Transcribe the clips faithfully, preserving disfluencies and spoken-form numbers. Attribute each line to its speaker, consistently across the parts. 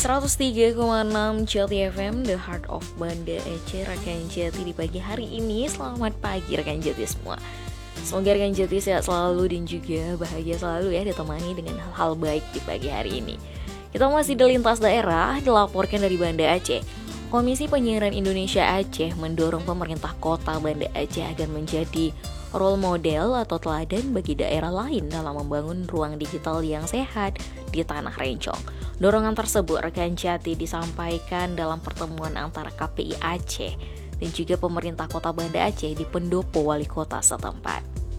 Speaker 1: seratus tiga koma enam Jati F M, The Heart of Banda Aceh, rekan Jati di pagi hari ini. Selamat pagi rekan Jati semua. Semoga rekan Jati sehat selalu dan juga bahagia selalu ya, ditemani dengan hal-hal baik di pagi hari ini. Kita masih di lintas daerah, dilaporkan dari Banda Aceh. Komisi Penyiaran Indonesia Aceh mendorong pemerintah kota Banda Aceh agar menjadi role model atau teladan bagi daerah lain dalam membangun ruang digital yang sehat di Tanah Rencong. Dorongan tersebut rekan Jati disampaikan dalam pertemuan antara K P I Aceh dan juga pemerintah kota Banda Aceh di pendopo wali kota setempat.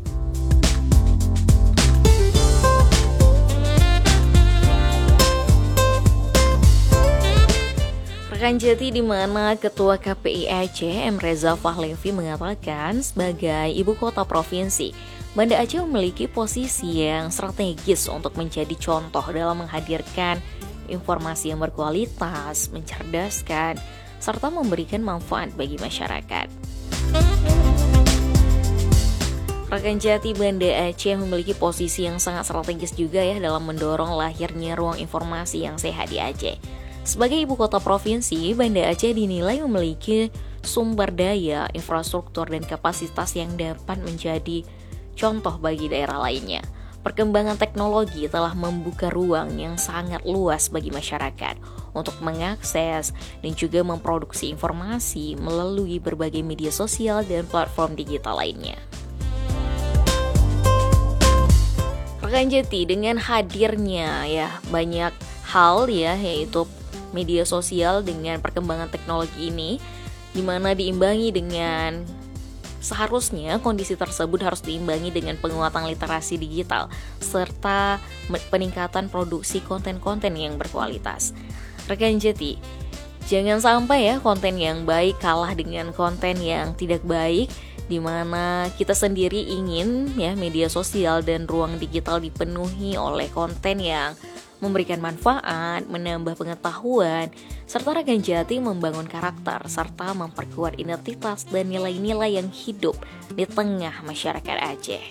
Speaker 1: Rekan Jati, di mana Ketua K P I Aceh M. Reza Fahlevi mengatakan sebagai ibu kota provinsi, Banda Aceh memiliki posisi yang strategis untuk menjadi contoh dalam menghadirkan informasi yang berkualitas, mencerdaskan, serta memberikan manfaat bagi masyarakat. Rekan Jati, Banda Aceh memiliki posisi yang sangat strategis juga ya dalam mendorong lahirnya ruang informasi yang sehat di Aceh. Sebagai ibu kota provinsi, Banda Aceh dinilai memiliki sumber daya, infrastruktur, dan kapasitas yang dapat menjadi contoh bagi daerah lainnya. Perkembangan teknologi telah membuka ruang yang sangat luas bagi masyarakat untuk mengakses dan juga memproduksi informasi melalui berbagai media sosial dan platform digital lainnya. Rekan Jati, dengan hadirnya ya banyak hal ya, yaitu media sosial dengan perkembangan teknologi ini, di mana diimbangi dengan seharusnya kondisi tersebut harus diimbangi dengan penguatan literasi digital serta peningkatan produksi konten-konten yang berkualitas. Rekan Jati, jangan sampai ya konten yang baik kalah dengan konten yang tidak baik, di mana kita sendiri ingin ya media sosial dan ruang digital dipenuhi oleh konten yang memberikan manfaat, menambah pengetahuan, serta rekan Jati membangun karakter, serta memperkuat identitas dan nilai-nilai yang hidup di tengah masyarakat Aceh.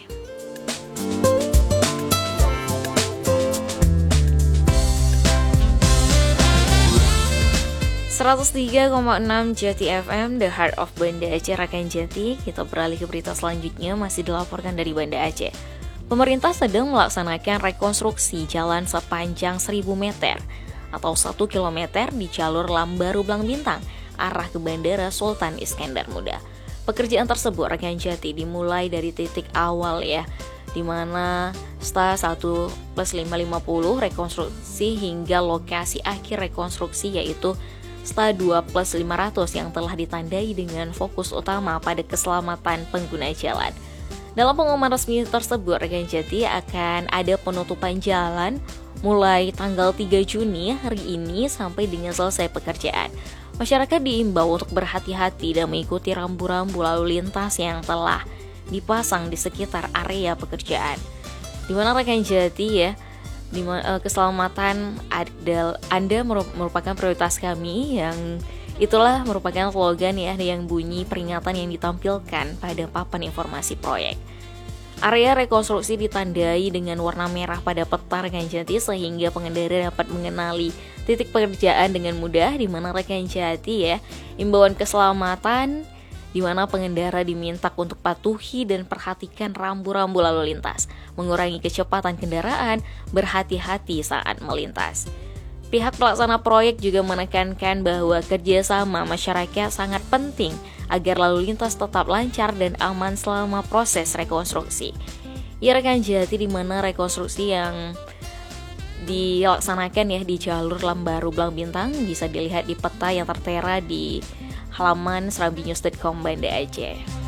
Speaker 1: seratus tiga koma enam Jati F M, The Heart of Banda Aceh, rekan Jati. Kita beralih ke berita selanjutnya, masih dilaporkan dari Banda Aceh. Pemerintah sedang melaksanakan rekonstruksi jalan sepanjang seribu meter atau satu kilometer di jalur Lambaru Blang Bintang arah ke Bandara Sultan Iskandar Muda. Pekerjaan tersebut rekan Jati dimulai dari titik awal ya, di mana sta satu plus lima ratus lima puluh rekonstruksi hingga lokasi akhir rekonstruksi yaitu sta dua plus lima ratus yang telah ditandai dengan fokus utama pada keselamatan pengguna jalan. Dalam pengumuman resmi tersebut, rekan Jati, akan ada penutupan jalan mulai tanggal tiga Juni hari ini sampai dengan selesai pekerjaan. Masyarakat diimbau untuk berhati-hati dan mengikuti rambu-rambu lalu lintas yang telah dipasang di sekitar area pekerjaan. Di mana rekan Jati ya, di mana keselamatan Anda merupakan prioritas kami, yang itulah merupakan slogan ya yang bunyi peringatan yang ditampilkan pada papan informasi proyek. Area rekonstruksi ditandai dengan warna merah pada peta rekan Jati sehingga pengendara dapat mengenali titik pekerjaan dengan mudah, di mana rekan Jati ya, imbauan keselamatan di mana pengendara diminta untuk patuhi dan perhatikan rambu-rambu lalu lintas, mengurangi kecepatan kendaraan, berhati-hati saat melintas. Pihak pelaksana proyek juga menekankan bahwa kerjasama masyarakat sangat penting agar lalu lintas tetap lancar dan aman selama proses rekonstruksi. Ya rekan Jati, di mana rekonstruksi yang dilaksanakan ya di jalur Lambaru Blang Bintang bisa dilihat di peta yang tertera di halaman serambi news dot com Banda Aceh.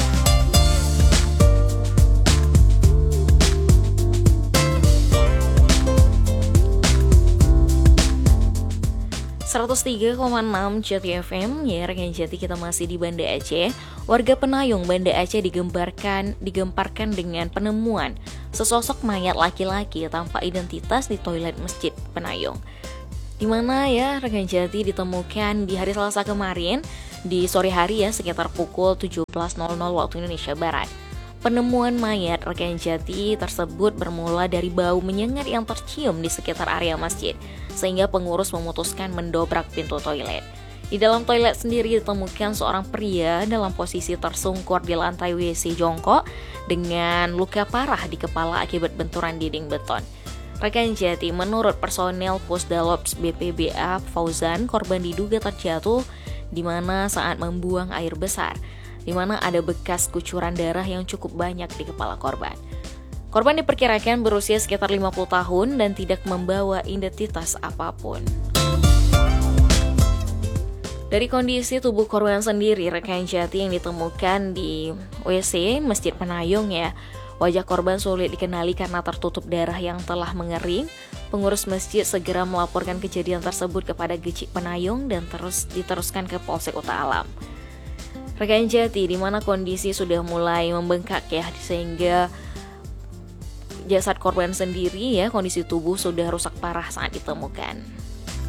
Speaker 1: seratus tiga koma enam Jati F M, ya rekan Jati, kita masih di Banda Aceh. Warga Penayung, Banda Aceh digembarkan, digemparkan dengan penemuan sesosok mayat laki-laki tanpa identitas di toilet Masjid Penayung. Di mana ya rekan Jati ditemukan di hari Selasa kemarin di sore hari ya, sekitar pukul tujuh belas waktu Indonesia Barat. Penemuan mayat rekan Jati tersebut bermula dari bau menyengat yang tercium di sekitar area masjid, sehingga pengurus memutuskan mendobrak pintu toilet. Di dalam toilet sendiri ditemukan seorang pria dalam posisi tersungkur di lantai W C jongkok dengan luka parah di kepala akibat benturan dinding beton. Rekan Jati, menurut personel Pusdalops B P B A Fauzan, korban diduga terjatuh di mana saat membuang air besar, di mana ada bekas kucuran darah yang cukup banyak di kepala korban. Korban diperkirakan berusia sekitar lima puluh tahun dan tidak membawa identitas apapun. Dari kondisi tubuh korban sendiri, rekan Jati, yang ditemukan di W C Masjid Penayung ya, wajah korban sulit dikenali karena tertutup darah yang telah mengering. Pengurus masjid segera melaporkan kejadian tersebut kepada Gecik Penayung dan terus diteruskan ke Polsek Uta Alam. Rekan Jati, di mana kondisi sudah mulai membengkak ya, sehingga jasad korban sendiri ya, kondisi tubuh sudah rusak parah saat ditemukan.